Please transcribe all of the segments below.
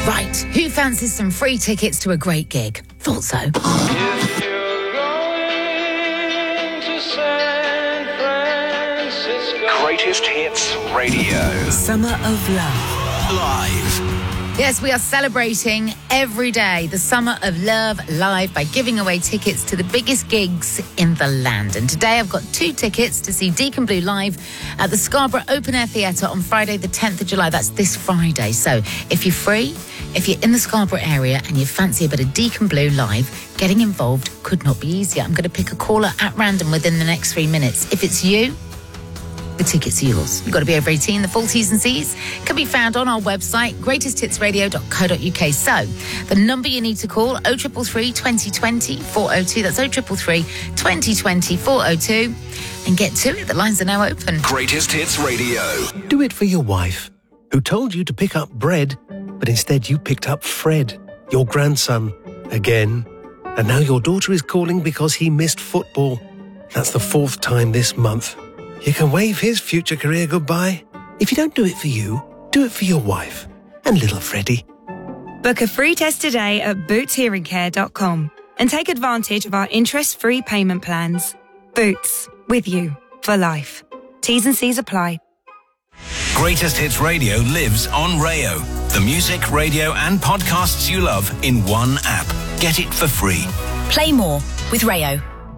Right, who fancies some free tickets to a great gig? Thought so. If you're going to San Francisco. Greatest Hits Radio. Summer of Love. Live. Yes, we are celebrating every day the Summer of Love live by giving away tickets to the biggest gigs in the land. And today I've got 2 tickets to see Deacon Blue live at the Scarborough Open Air Theatre on Friday the 10th of July. That's this Friday. So if you're free, if you're in the Scarborough area and you fancy a bit of Deacon Blue live, getting involved could not be easier. I'm going to pick a caller at random within the next 3 minutes. If it's you, the tickets are yours. You've got to be over 18. The full T's and C's can be found on our website, greatesthitsradio.co.uk. So, the number you need to call, 0333 2020 402. That's 0333 2020 402. And get to it. The lines are now open. Greatest Hits Radio. Do it for your wife, who told you to pick up bread, but instead you picked up Fred, your grandson, again. And now your daughter is calling because he missed football. That's the 4th time this month. You can wave his future career goodbye. If you don't do it for you, do it for your wife and little Freddie. Book a free test today at bootshearingcare.com and take advantage of our interest-free payment plans. Boots, with you for life. T's and C's apply. Greatest Hits Radio lives on Rayo. The music, radio and podcasts you love in one app. Get it for free. Play more with Rayo.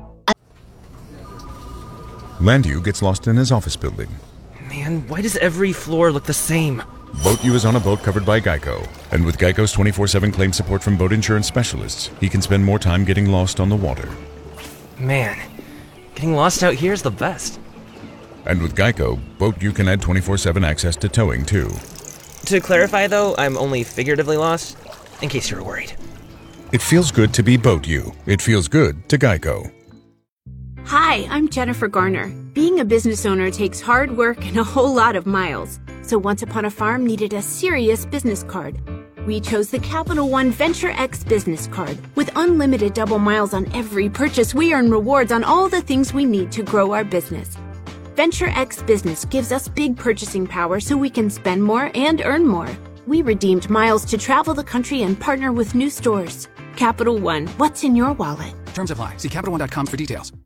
Landu gets lost in his office building. Man, why does every floor look the same? Boat U is on a boat covered by Geico. And with Geico's 24/7 claim support from boat insurance specialists, he can spend more time getting lost on the water. Man, getting lost out here is the best. And with Geico, Boat U can add 24/7 access to towing, too. To clarify, though, I'm only figuratively lost, in case you were worried. It feels good to be Boat U. It feels good to Geico. Hi, I'm Jennifer Garner. Being a business owner takes hard work and a whole lot of miles. So Once Upon a Farm needed a serious business card. We chose the Capital One Venture X business card. With unlimited double miles on every purchase, we earn rewards on all the things we need to grow our business. Venture X Business gives us big purchasing power so we can spend more and earn more. We redeemed miles to travel the country and partner with new stores. Capital One, what's in your wallet? Terms apply. See CapitalOne.com for details.